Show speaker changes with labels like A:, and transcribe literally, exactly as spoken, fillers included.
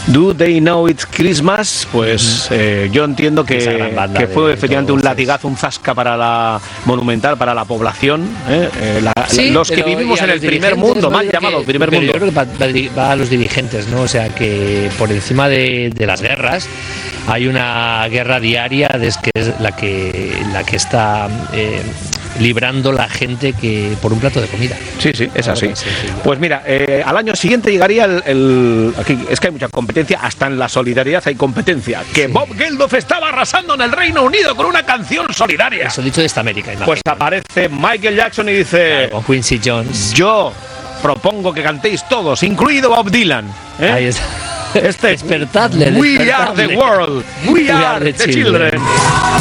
A: Do They Know It's Christmas, pues eh, yo entiendo que, que fue efectivamente un latigazo, un zasca para la monumental, para la población, ¿eh? Eh, la,
B: sí,
A: los que vivimos en el primer mundo, mal llamado
B: que,
A: primer
B: pero
A: mundo.
B: Yo creo que va, va a los dirigentes, ¿no? O sea, que por encima de, de las guerras hay una guerra diaria, es que es la que la que está eh, librando la gente que por un plato de comida.
A: Sí, sí, es así. Pues mira, eh, al año siguiente llegaría el, el aquí es que hay mucha competencia, hasta en la solidaridad hay competencia. Que sí. Bob Geldof estaba arrasando en el Reino Unido con una canción solidaria.
B: Eso dicho de esta América, imagino.
A: Pues aparece Michael Jackson y dice,
B: claro, con Quincy Jones.
A: Yo propongo que cantéis todos, incluido Bob Dylan. ¿eh?
B: Ahí está.
A: Este
B: despertadle,
A: We
B: despertadle.
A: are the world, we, we are, are the, the children. children.